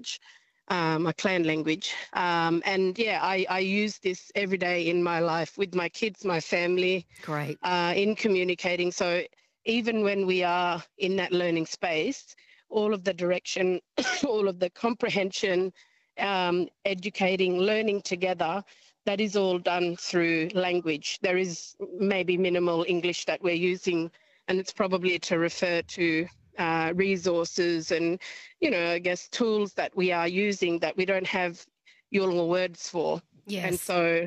language, a clan language. I use this every day in my life with my kids, my family. Great. In communicating. So even when we are in that learning space, all of the direction, all of the comprehension, educating, learning together, that is all done through language. There is maybe minimal English that we're using, and it's probably to refer to resources and, I guess tools that we are using that we don't have Yolngu words for. Yes. And so,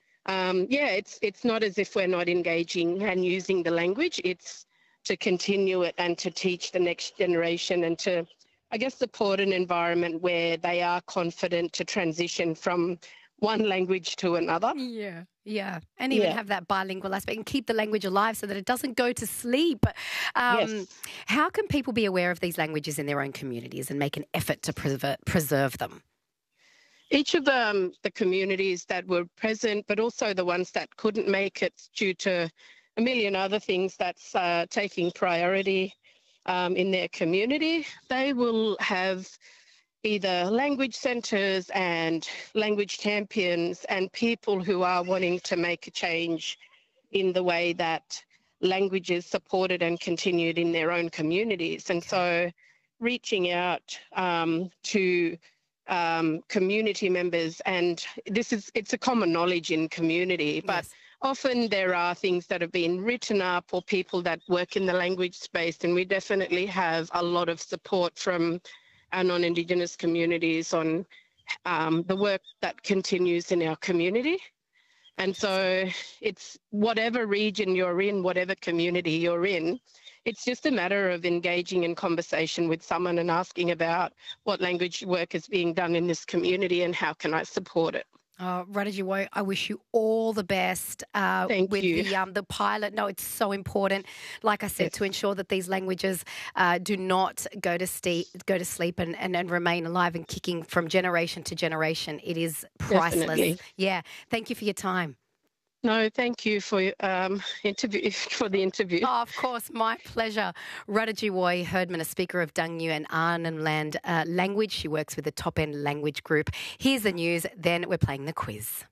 it's not as if we're not engaging and using the language. It's to continue it and to teach the next generation and to, I guess, support an environment where they are confident to transition from one language to another. Yeah. And even have that bilingual aspect and keep the language alive so that it doesn't go to sleep. Yes. How can people be aware of these languages in their own communities and make an effort to preserve them? Each of the communities that were present, but also the ones that couldn't make it due to a million other things that's taking priority in their community, they will have either language centres and language champions and people who are wanting to make a change in the way that language is supported and continued in their own communities. And so reaching out to community members, and it's a common knowledge in community, but often there are things that have been written up or people that work in the language space, and we definitely have a lot of support from our non-Indigenous communities on the work that continues in our community. And so it's whatever region you're in, whatever community you're in, it's just a matter of engaging in conversation with someone and asking about what language work is being done in this community and how can I support it. Radajiwo, I wish you all the best with you. The pilot. No, it's so important, like I said, to ensure that these languages do not go to sleep and remain alive and kicking from generation to generation. It is priceless. Definitely. Yeah. Thank you for your time. No, thank you for the interview. Oh, of course, my pleasure. Radajiwo Herdman, a speaker of Dangyu and Arnhem Land language. She works with the Top End Language Group. Here's the news, then we're playing the quiz.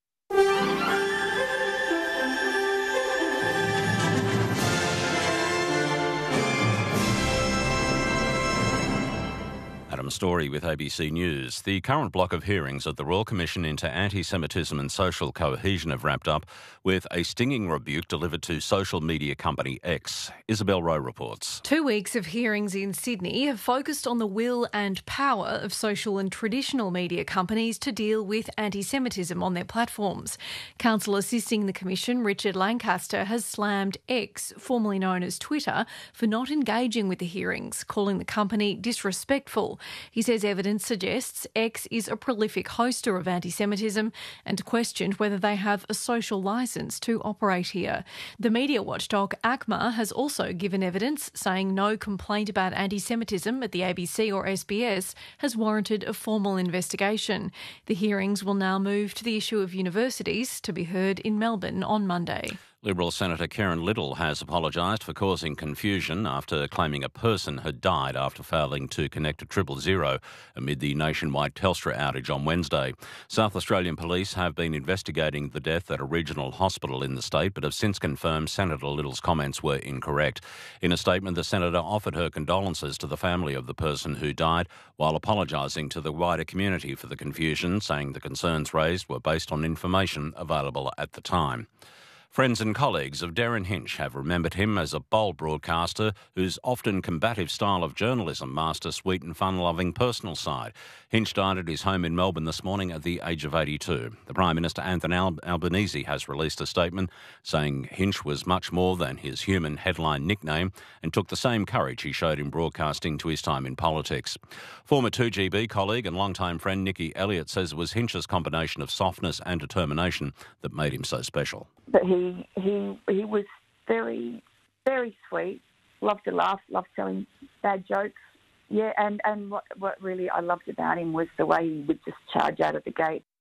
Adam Story with ABC News. The current block of hearings at the Royal Commission into Anti-Semitism and Social Cohesion have wrapped up with a stinging rebuke delivered to social media company X. Isabel Rowe reports. 2 weeks of hearings in Sydney have focused on the will and power of social and traditional media companies to deal with anti-Semitism on their platforms. Counsel assisting the Commission, Richard Lancaster, has slammed X, formerly known as Twitter, for not engaging with the hearings, calling the company disrespectful. He says evidence suggests X is a prolific hoster of anti-Semitism and questioned whether they have a social licence to operate here. The media watchdog ACMA has also given evidence, saying no complaint about anti-Semitism at the ABC or SBS has warranted a formal investigation. The hearings will now move to the issue of universities to be heard in Melbourne on Monday. Liberal Senator Karen Little has apologised for causing confusion after claiming a person had died after failing to connect to 000 amid the nationwide Telstra outage on Wednesday. South Australian police have been investigating the death at a regional hospital in the state, but have since confirmed Senator Little's comments were incorrect. In a statement, the senator offered her condolences to the family of the person who died while apologising to the wider community for the confusion, saying the concerns raised were based on information available at the time. Friends and colleagues of Derryn Hinch have remembered him as a bold broadcaster whose often combative style of journalism masked a sweet and fun-loving personal side. Hinch died at his home in Melbourne this morning at the age of 82. The Prime Minister, Anthony Albanese, has released a statement saying Hinch was much more than his human headline nickname and took the same courage he showed in broadcasting to his time in politics. Former 2GB colleague and longtime friend Nikki Elliott says it was Hinch's combination of softness and determination that made him so special. But he was very, very sweet, loved to laugh, loved telling bad jokes. Yeah, and what really I loved about him was the way he would just charge out of the gate.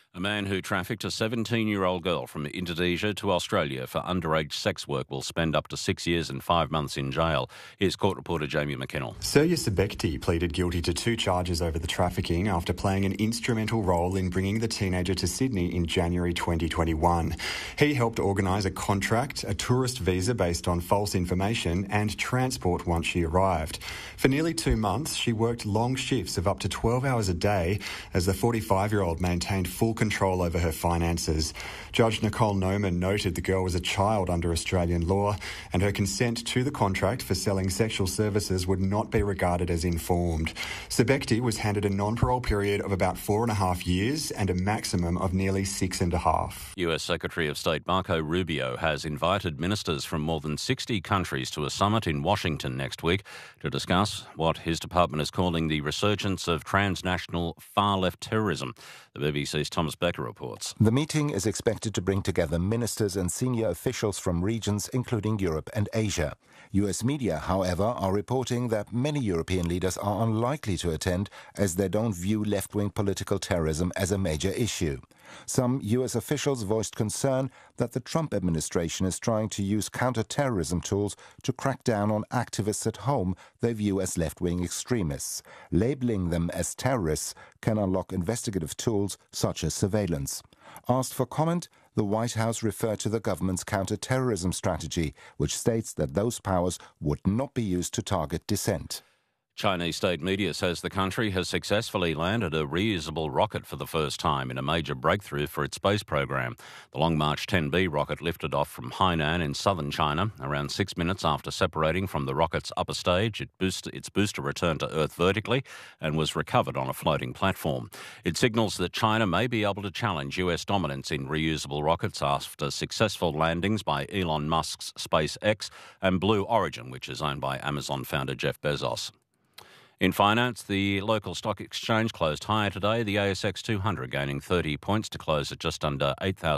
A man who trafficked a 17-year-old girl from Indonesia to Australia for underage sex work will spend up to 6 years and 5 months in jail. Here's court reporter Jamie McKennell. Surya Sebekti pleaded guilty to 2 charges over the trafficking after playing an instrumental role in bringing the teenager to Sydney in January 2021. He helped organise a contract, a tourist visa based on false information, and transport once she arrived. For nearly 2 months, she worked long shifts of up to 12 hours a day as the 45-year-old maintained full control over her finances. Judge Nicole Noman noted the girl was a child under Australian law and her consent to the contract for selling sexual services would not be regarded as informed. Sebekti was handed a non-parole period of about 4.5 years and a maximum of nearly 6.5. US Secretary of State Marco Rubio has invited ministers from more than 60 countries to a summit in Washington next week to discuss what his department is calling the resurgence of transnational far-left terrorism. The BBC's Thomas Becker reports. The meeting is expected to bring together ministers and senior officials from regions including Europe and Asia. US media, however, are reporting that many European leaders are unlikely to attend as they don't view left-wing political terrorism as a major issue. Some US officials voiced concern that the Trump administration is trying to use counter-terrorism tools to crack down on activists at home they view as left-wing extremists. Labeling them as terrorists can unlock investigative tools such as surveillance. Asked for comment, the White House referred to the government's counter-terrorism strategy, which states that those powers would not be used to target dissent. Chinese state media says the country has successfully landed a reusable rocket for the first time in a major breakthrough for its space program. The Long March 10B rocket lifted off from Hainan in southern China around 6 minutes after separating from the rocket's upper stage. Its booster returned to Earth vertically and was recovered on a floating platform. It signals that China may be able to challenge US dominance in reusable rockets after successful landings by Elon Musk's SpaceX and Blue Origin, which is owned by Amazon founder Jeff Bezos. In finance, the local stock exchange closed higher today, the ASX 200 gaining 30 points to close at just under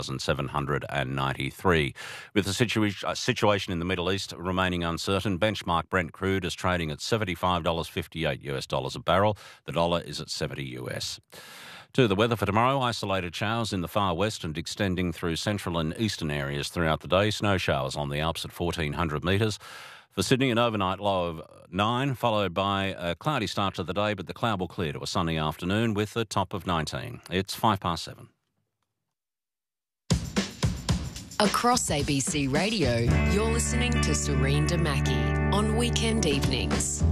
8,793. With the situation in the Middle East remaining uncertain, benchmark Brent crude is trading at $75.58 a barrel. The dollar is at 70 US. To the weather for tomorrow, isolated showers in the far west and extending through central and eastern areas throughout the day. Snow showers on the Alps at 1,400 metres. For Sydney, an overnight low of 9, followed by a cloudy start to the day, but the cloud will clear to a sunny afternoon with a top of 19. It's 7:05. Across ABC Radio, you're listening to Serene Damaki on weekend evenings.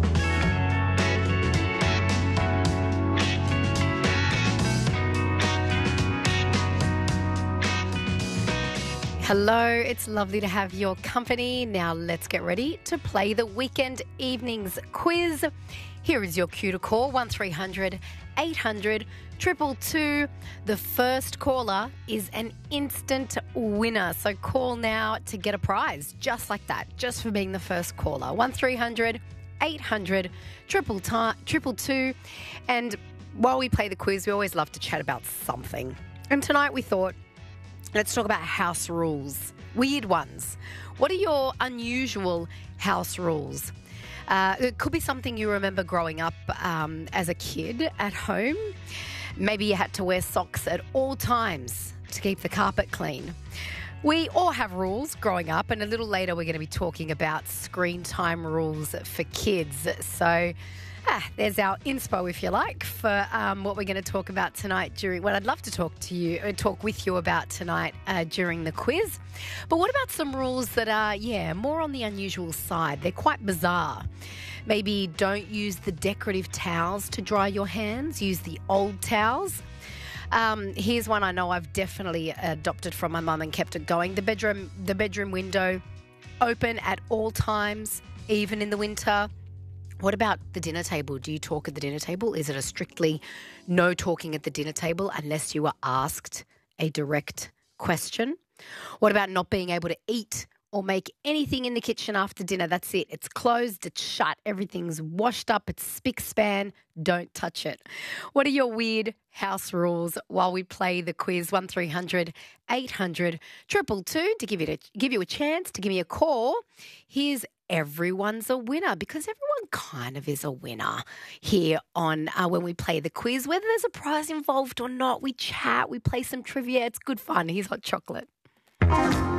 Hello, it's lovely to have your company. Now let's get ready to play the Weekend Evenings quiz. Here is your cue to call, 1300 800 222. The first caller is an instant winner. So call now to get a prize, just like that, just for being the first caller. 1300 800 222. And while we play the quiz, we always love to chat about something. And tonight we thought, let's talk about house rules, weird ones. What are your unusual house rules? It could be something you remember growing up as a kid at home. Maybe you had to wear socks at all times to keep the carpet clean. We all have rules growing up, and a little later we're going to be talking about screen time rules for kids. So there's our inspo, if you like, for what we're going to talk about tonight what I'd love to talk with you about tonight during the quiz. But what about some rules that are, more on the unusual side? They're quite bizarre. Maybe don't use the decorative towels to dry your hands. Use the old towels. Here's one I know I've definitely adopted from my mum and kept it going. The bedroom window open at all times, even in the winter. What about the dinner table? Do you talk at the dinner table? Is it a strictly no talking at the dinner table unless you are asked a direct question? What about not being able to eat or make anything in the kitchen after dinner. That's it. It's closed, it's shut, everything's washed up, it's spick-span. Don't touch it. What are your weird house rules while we play the quiz? 1300 800 222 to give you a chance to give me a call. Here's Everyone's a Winner, because everyone kind of is a winner here on when we play the quiz. Whether there's a prize involved or not, we chat, we play some trivia. It's good fun. Here's Hot Chocolate.